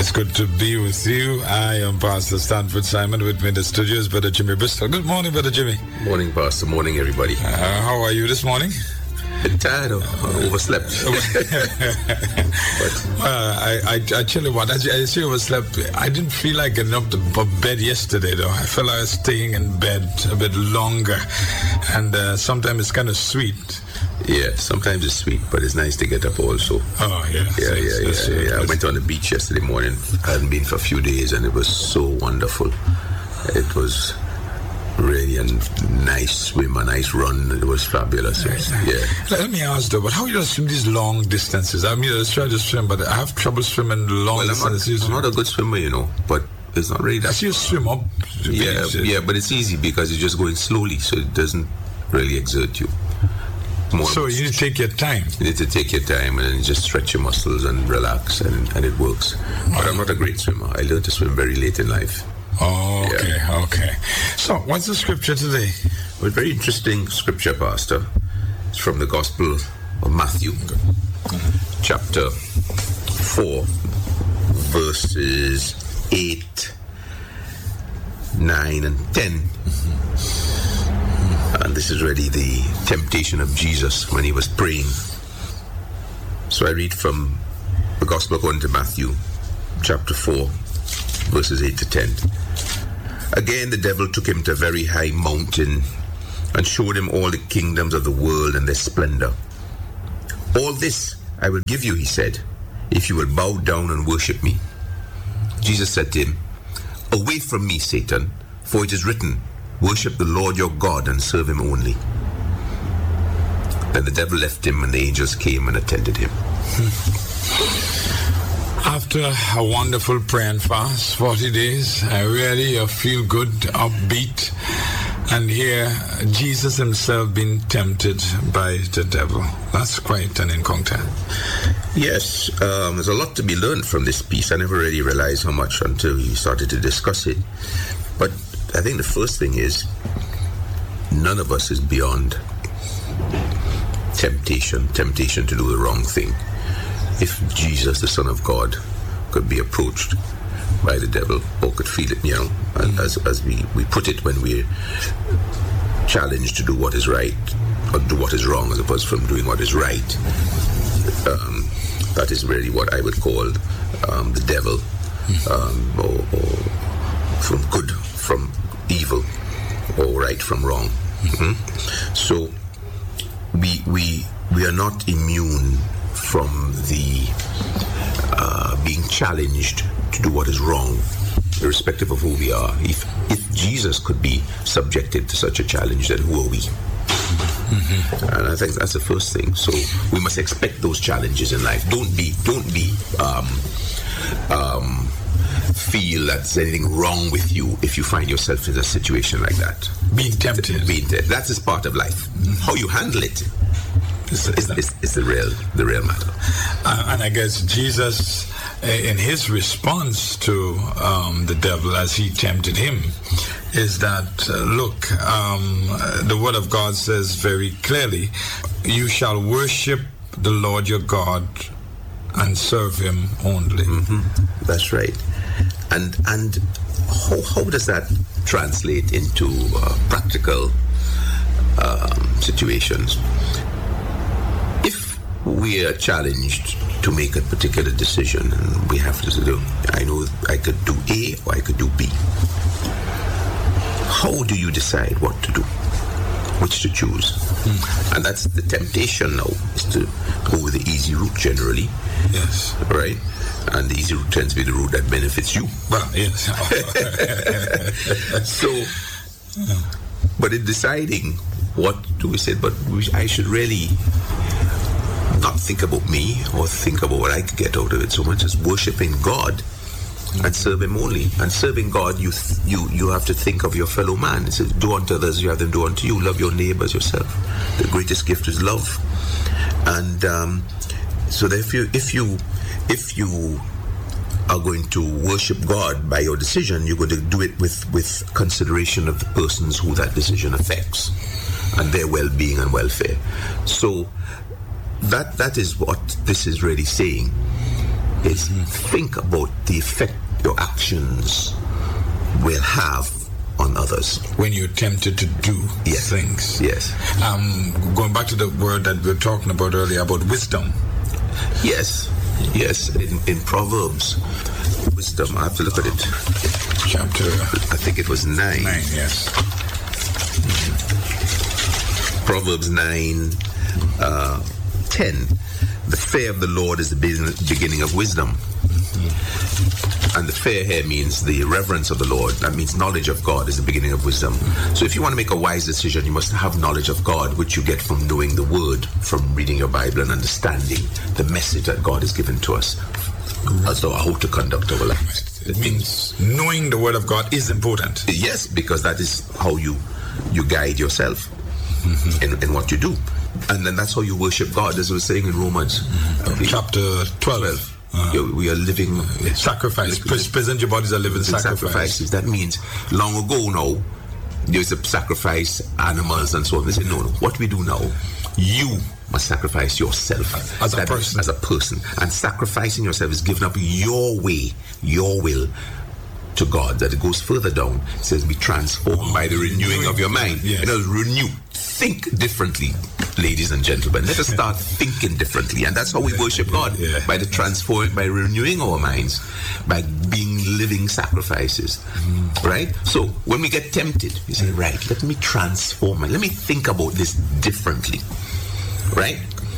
It's good to be with you. I am Pastor Stanford Simon. With me in the studios, Brother Jimmy Bristol. Good morning, Brother Jimmy. Morning, Pastor. Morning, everybody. How are you this morning? Bit tired or overslept. I tell you what, as I say overslept, I didn't feel like getting up to bed yesterday, though. I felt like I was staying in bed a bit longer. And sometimes it's kind of sweet. Yeah, sometimes it's sweet, but it's nice to get up also. Oh, yeah. Yeah. I went on the beach yesterday morning. I hadn't been for a few days, and it was so wonderful. It was really a nice swim, a nice run. It was fabulous. Yeah. Let me ask though, but how do you swim these long distances? I mean, I try to swim, but I have trouble swimming long distances. I'm not a good swimmer, but it's not really that. I see you swim up. Yeah, but it's easy because you're just going slowly, so it doesn't really exert you. So you need to take your time. You need to take your time and then just stretch your muscles and relax, and it works. But I'm not a great swimmer. I learned to swim very late in life. Oh, okay. So, what's the scripture today? Well, very interesting scripture, Pastor. It's from the Gospel of Matthew, chapter 4, verses 8, 9, and 10. And this is really the temptation of Jesus when he was praying. So I read from the Gospel according to Matthew, chapter 4, verses 8 to 10. Again, the devil took him to a very high mountain and showed him all the kingdoms of the world and their splendor. All this I will give you, he said, if you will bow down and worship me. Jesus said to him, away from me, Satan, for it is written, worship the Lord your God and serve him only. Then the devil left him and the angels came and attended him. After a wonderful prayer and fast, 40 days, I really feel good, upbeat. And here, Jesus himself being tempted by the devil. That's quite an encounter. Yes, there's a lot to be learned from this piece. I never really realized how much until we started to discuss it. But I think the first thing is, none of us is beyond temptation to do the wrong thing. If Jesus, the Son of God, could be approached by the devil, or could feel it, as we put it when we're challenged to do what is right, or do what is wrong, as opposed from doing what is right, that is really what I would call the devil, or from good from evil, or right from wrong. So we are not immune from the being challenged to do what is wrong, irrespective of who we are. If Jesus could be subjected to such a challenge, then who are we? And I think that's the first thing. So we must expect those challenges in life. Don't be feel that there's anything wrong with you if you find yourself in a situation like that. Being tempted. That is part of life. How you handle it is the real matter. And I guess Jesus, in his response to the devil as he tempted him, is that, the word of God says very clearly, you shall worship the Lord your God and serve him only. That's right. And how does that translate into practical situations? If we are challenged to make a particular decision, and we have to do, I know I could do A or I could do B. How do you decide what to do? Which to choose? And that's the temptation now, is to go with the easy route generally. Yes. Right? And the easy route tends to be the route that benefits you. Well, yes. But in deciding what do we say, I should really not think about me or think about what I could get out of it so much as worshiping God and serve him only. And serving God, you have to think of your fellow man. It says, do unto others, you have them do unto you. Love your neighbor as yourself. The greatest gift is love. And so that if you are going to worship God by your decision, you're going to do it with consideration of the persons who that decision affects and their well-being and welfare. So that is what this is really saying, is think about the effect your actions will have on others. When you're tempted to do things. Yes. Going back to the word that we were talking about earlier, about wisdom. Yes. In Proverbs, wisdom, I have to look at it. Chapter, I think it was 9. 9, yes. Proverbs 9, 10. The fear of the Lord is the beginning of wisdom. And the fear here means the reverence of the Lord. That means knowledge of God is the beginning of wisdom. So if you want to make a wise decision, you must have knowledge of God, which you get from knowing the Word, from reading your Bible and understanding the message that God has given to us as to how to conduct our lives. It means knowing the Word of God is important. Yes, because that is how you guide yourself in what you do. And then that's how you worship God, as we were saying in Romans. Chapter 12. We are living sacrifice. Present your bodies as living sacrifices. That means long ago now, there used to sacrifice animals and so on. They say, no, what we do now, you must sacrifice yourself as a person. And sacrificing yourself is giving up your way, your will to God. That it goes further down. It says, be transformed by the renewing of your mind. Yes. Renew. Think differently, ladies and gentlemen. Let us start thinking differently, and that's how we worship God, by by renewing our minds, by being living sacrifices, right? So when we get tempted, we say, right, let me transform it. Let me think about this differently, right?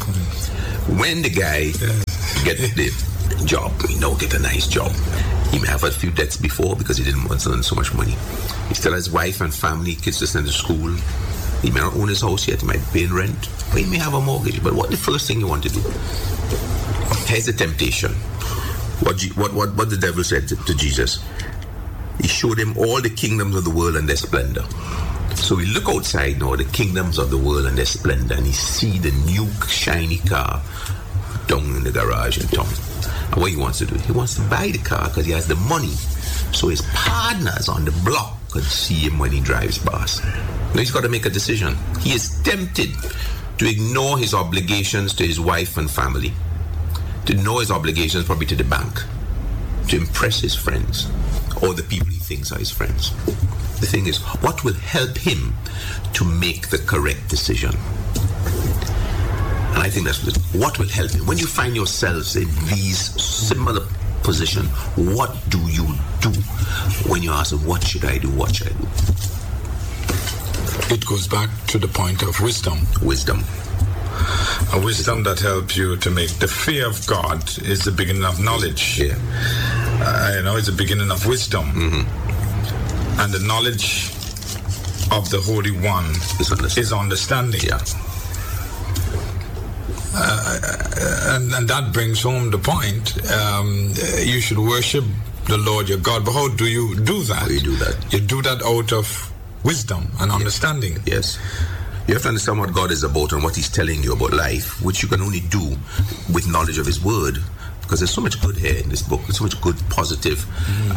When the guy gets the job, get a nice job. He may have had a few debts before because he didn't want to earn so much money. He still has wife and family, kids to send to school. He may not own his house yet, he might be paying rent, or he may have a mortgage. But what the first thing you want to do? Here's the temptation. What the devil said to Jesus. He showed him all the kingdoms of the world and their splendor. So we look outside now, the kingdoms of the world and their splendor, and he see the new shiny car down in the garage in town. And what he wants to do? He wants to buy the car because he has the money. So his partners on the block could see him when he drives past. Now he's got to make a decision. He is tempted to ignore his obligations to his wife and family, to ignore his obligations probably to the bank, to impress his friends or the people he thinks are his friends. The thing is, what will help him to make the correct decision? And I think that's what will help him. When you find yourselves in these similar positions, what do you do when you ask, what should I do? What should I do? It goes back to the point of wisdom. Wisdom. A wisdom that helps you to make the fear of God is the beginning of knowledge. Yeah. It's the beginning of wisdom. And the knowledge of the Holy One is understanding. Yeah. And that brings home the point. You should worship the Lord your God. But how do you do that? How do you do that? You do that out of wisdom and understanding. Yes. You have to understand what God is about and what He's telling you about life, which you can only do with knowledge of His Word, because there's so much good here in this book. There's so much good, positive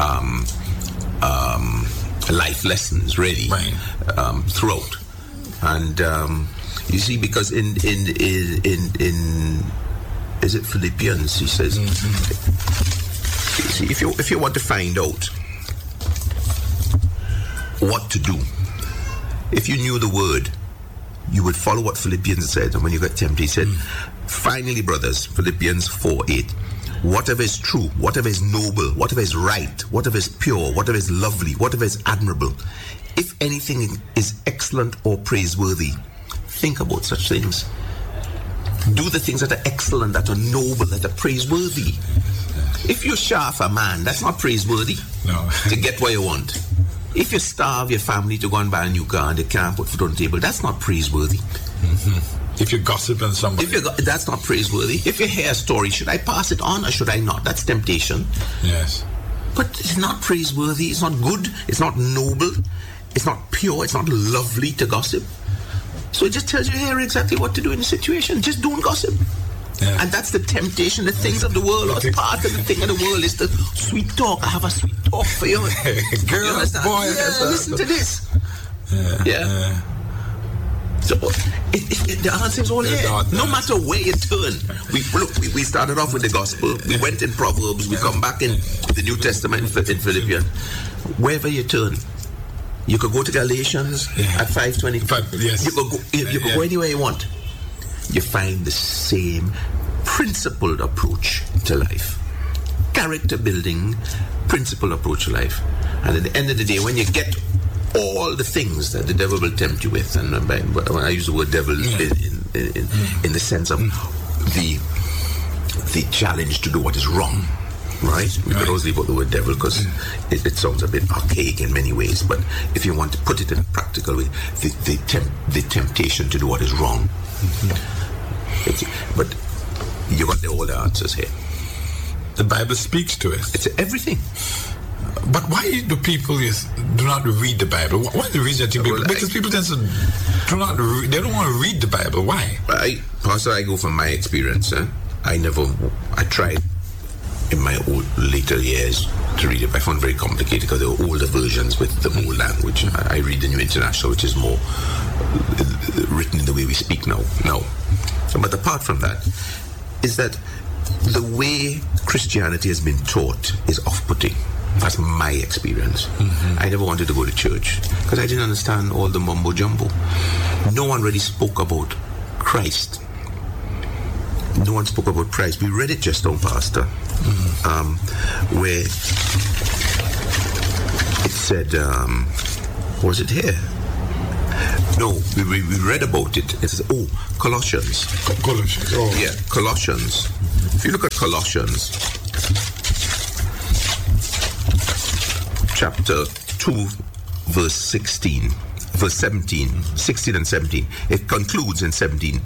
life lessons, really, throughout. And you see, because in is it Philippians? He says, see, if you want to find out what to do, if you knew the Word, you would follow what Philippians said. And when you got tempted, he said, finally, brothers, Philippians 4:8, whatever is true, whatever is noble, whatever is right, whatever is pure, whatever is lovely, whatever is admirable, if anything is excellent or praiseworthy, think about such things. Do the things that are excellent, that are noble, that are praiseworthy. If you shaft a man, that's not praiseworthy. No. To get what you want. If you starve your family to go and buy a new car and they can't put food on the table, that's not praiseworthy. If you gossip on somebody, that's not praiseworthy. If you hear a story, should I pass it on or should I not? That's temptation. Yes. But it's not praiseworthy. It's not good. It's not noble. It's not pure. It's not lovely to gossip. So it just tells you here exactly what to do in the situation. Just don't gossip. Yeah. And that's the temptation. The things of the world, or part of the thing of the world is the sweet talk. I have a sweet talk for you. Girl, boy, listen to this. So the answer is all here. No matter where you turn. We started off with the gospel. We went in Proverbs. We come back in the New Testament in Philippians. Wherever you turn, you could go to Galatians at 5:20. Yes. You could go anywhere you want. You find the same principled approach to life. Character building, principled approach to life. And at the end of the day, when you get all the things that the devil will tempt you with, and when I use the word devil in the sense of the challenge to do what is wrong, right? We could always leave out the word devil because it sounds a bit archaic in many ways, but if you want to put it in a practical way, the temptation to do what is wrong. But you got all the answers here. The Bible speaks to us. It's everything. But why do people do not read the Bible? What is the reason that people? Because people tend to they don't want to read the Bible. Why? Pastor, I go from my experience. I tried in my later years to read it. I found it very complicated because there were older versions with the old language. I read the New International, which is more written in the way we speak now. But apart from that, is that the way Christianity has been taught is off-putting. That's my experience. I never wanted to go to church because I didn't understand all the mumbo jumbo. No one really spoke about Christ. No one spoke about Christ. We read it just now, Pastor, where it said, was it here? No, we read about it. It says, Colossians. Colossians. Oh. Yeah, Colossians. If you look at Colossians, chapter 2, verse 16, verse 17, 16 and 17. It concludes in 17.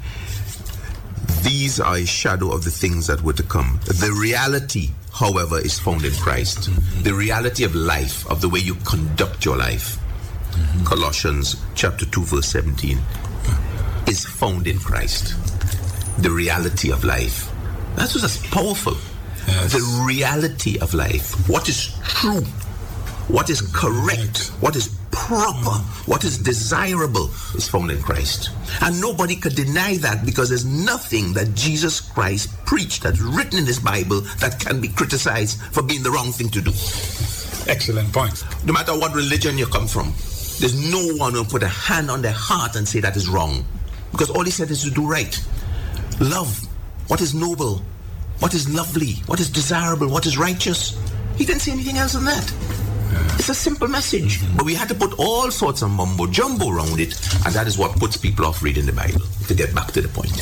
These are a shadow of the things that were to come. The reality, however, is found in Christ. The reality of life, of the way you conduct your life. Colossians chapter 2, verse 17, is found in Christ. The reality of life. That's just powerful. Yes. The reality of life. What is true? What is correct? What is proper? What is desirable is found in Christ. And nobody could deny that because there's nothing that Jesus Christ preached that's written in his Bible that can be criticized for being the wrong thing to do. Excellent point. No matter what religion you come from, there's no one who will put a hand on their heart and say that is wrong. Because all he said is to do right. Love. What is noble? What is lovely? What is desirable? What is righteous? He didn't say anything else than that. It's a simple message. But we had to put all sorts of mumbo jumbo around it, and that is what puts people off reading the Bible, to get back to the point.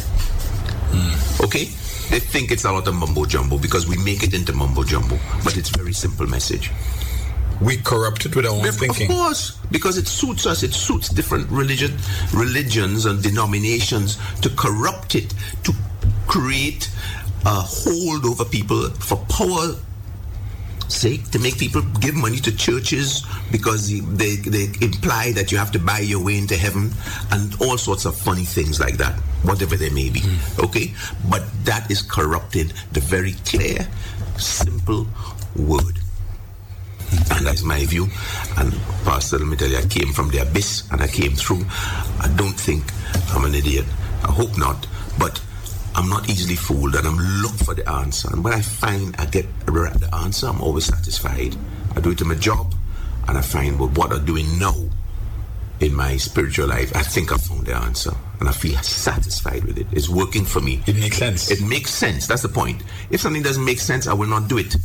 Okay? They think it's a lot of mumbo jumbo because we make it into mumbo jumbo, but it's a very simple message. We corrupt it with our own thinking. Of course, because it suits us. It suits different religions and denominations to corrupt it, to create a hold over people for power sake, to make people give money to churches because they imply that you have to buy your way into heaven and all sorts of funny things like that, whatever they may be. Okay? But that is corrupting the very clear, simple word. And that's my view. And Pastor, let me tell you, I came from the abyss and I came through. I don't think I'm an idiot. I hope not. But I'm not easily fooled, and I'm looking for the answer. And when I find I get the answer, I'm always satisfied. I do it in my job, and I find what I'm doing now in my spiritual life, I think I found the answer, and I feel satisfied with it. It's working for me. It makes sense. It makes sense. That's the point. If something doesn't make sense, I will not do it.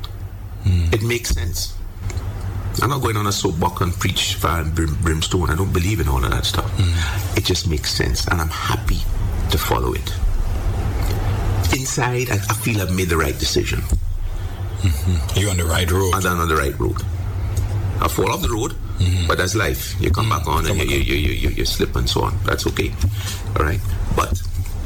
It makes sense. I'm not going on a soapbox and preach fire and brimstone. I don't believe in all of that stuff. It just makes sense, and I'm happy to follow it. Inside, I feel I've made the right decision. You're on the right road. And I'm on the right road. I fall off the road, but that's life. You come back on and you slip and so on. That's okay. All right? But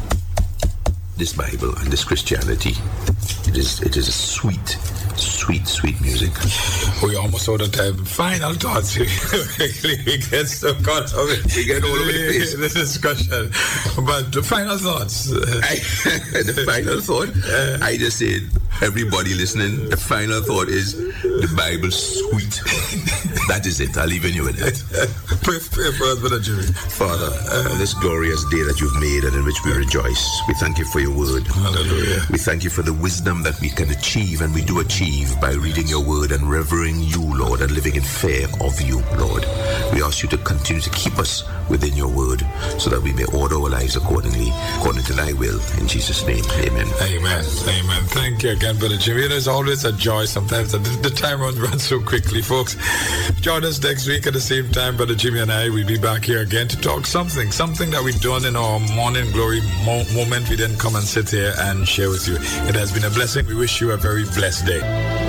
this Bible and this Christianity, it is a sweet music. We're almost out of time. Final thoughts. We get so caught up. We get all over the place. This discussion. But the final thoughts. The final thought, I just said, everybody listening, the final thought is the Bible's sweet. That is it. I'll leave you with that. Pray for us, Brother Jimmy. Father, this glorious day that you've made and in which we rejoice, we thank you for your word. Hallelujah. We thank you for the wisdom that we can achieve, and we do achieve by reading your word and revering you, Lord, and living in fear of you, Lord. We ask you to continue to keep us within your word so that we may order our lives accordingly, according to thy will. In Jesus' name, amen. Amen. Amen. Thank you again, Brother Jimmy. There's always a joy sometimes. The time runs so quickly, folks. Join us next week at the same time. Brother Jimmy and I will be back here again to talk something that we've done in our morning glory moment. We didn't come and sit here and share with you. It has been a blessing. We wish you a very blessed day.